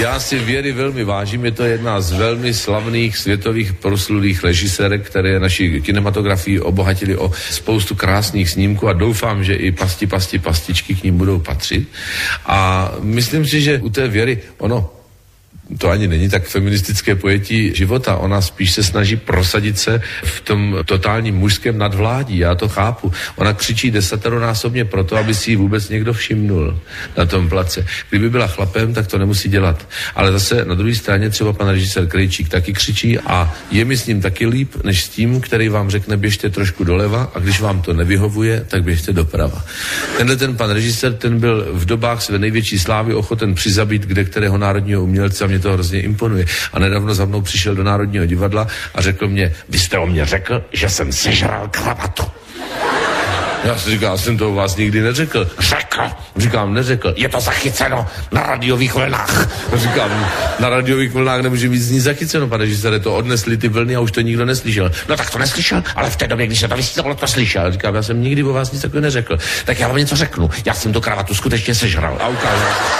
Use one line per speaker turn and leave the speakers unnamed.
Já si Věry velmi vážím, je to jedna z velmi slavných světových proslulých režisérek, které naši kinematografii obohatili o spoustu krásných snímků a doufám, že i pastičky k ním budou patřit. A myslím si, že u té Věry, to ani není tak feministické pojetí života. Ona spíš se snaží prosadit se v tom totálním mužském nadvládí. Já to chápu. Ona křičí 10násobně proto, aby si ji vůbec někdo všimnul na tom place. Kdyby byla chlapem, tak to nemusí dělat. Ale zase na druhé straně třeba pan režisér Krejčík taky křičí a je mi s ním taky líp, než s tím, který vám řekne běžte trošku doleva a když vám to nevyhovuje, tak běžte doprava. Ten pan režisér, ten byl v dobách své největší slávy ochoten přizabít kde kterého národního umělce a mě to hrozně imponuje. A nedávno za mnou přišel do Národního divadla a řekl mě, vy jste o mě řekl, že jsem sežral kravatu. Já si říkám, já jsem to o vás nikdy neřekl. Řekl. Říkám, neřekl. Je to zachyceno na radiových vlnách. Říkám, na radiových vlnách nemůže být nic zachyceno, pane režisére, to odnesli ty vlny a už to nikdo neslyšel. No tak to neslyšel, ale v té době, když se to vysílalo, to slyšel. Říkám, já jsem nikdy o vás nic takového neřekl. Tak já vám něco řeknu. Já jsem tu kravatu skutečně sežral. A ukázal.